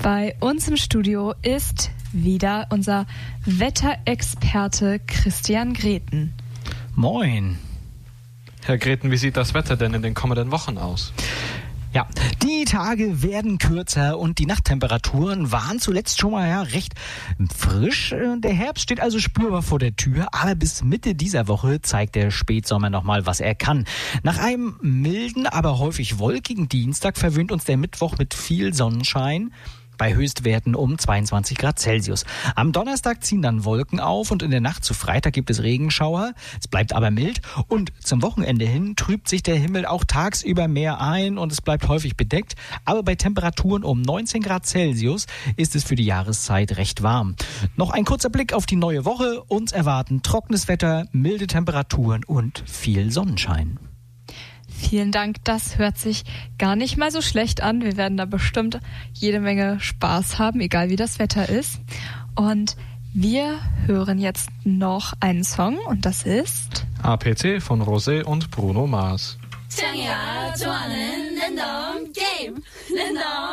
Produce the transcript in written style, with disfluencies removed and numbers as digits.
Bei uns im Studio ist wieder unser Wetterexperte Christian Greten. Moin. Herr Greten, wie sieht das Wetter denn in den kommenden Wochen aus? Ja, die Tage werden kürzer und die Nachttemperaturen waren zuletzt schon mal recht frisch. Der Herbst steht also spürbar vor der Tür, aber bis Mitte dieser Woche zeigt der Spätsommer nochmal, was er kann. Nach einem milden, aber häufig wolkigen Dienstag verwöhnt uns der Mittwoch mit viel Sonnenschein. Bei Höchstwerten um 22 Grad Celsius. Am Donnerstag ziehen dann Wolken auf und in der Nacht zu Freitag gibt es Regenschauer. Es bleibt aber mild und zum Wochenende hin trübt sich der Himmel auch tagsüber mehr ein und es bleibt häufig bedeckt. Aber bei Temperaturen um 19 Grad Celsius ist es für die Jahreszeit recht warm. Noch ein kurzer Blick auf die neue Woche. Uns erwarten trockenes Wetter, milde Temperaturen und viel Sonnenschein. Vielen Dank, das hört sich gar nicht mal so schlecht an. Wir werden da bestimmt jede Menge Spaß haben, egal wie das Wetter ist. Und wir hören jetzt noch einen Song und das ist APC von Rosé und Bruno Mars.